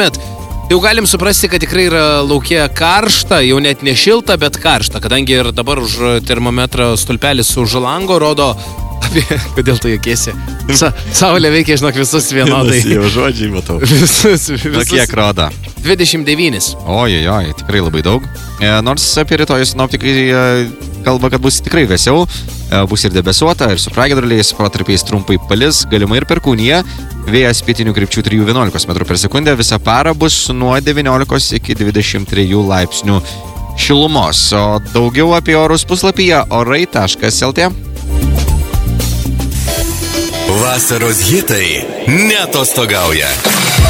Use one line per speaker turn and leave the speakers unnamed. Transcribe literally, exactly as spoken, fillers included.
šiemet. Jau galim suprasti, kad tikrai yra laukia karšta, jau net ne šilta, bet karšta, kadangi ir dabar už termometro stulpelis už lango rodo apie... Kodėl tu juokiesi? Sa, saulė veikia, žinok, visus vienodai.
Jau žodžiai matau.
Visus, visus.
Na, kiek rodo?
dvidešimt devyni.
Ojoj, oj, tikrai labai daug. E, nors apie rytoj sinoptikai e, kalba, kad bus tikrai vėsiau. E, bus ir debesuota, ir su pragiedruliais, protarpiais trumpai palis, galimai ir perkūnija. Vėjas pietinių krypčių trijų vienuolikos metrų per sekundę. Visą parą bus nuo devyniolikos iki dvidešimt trijų laipsnių šilumos. O daugiau apie orus puslapyje orai taškas el tė.
Vasaros hitai neatostogauja.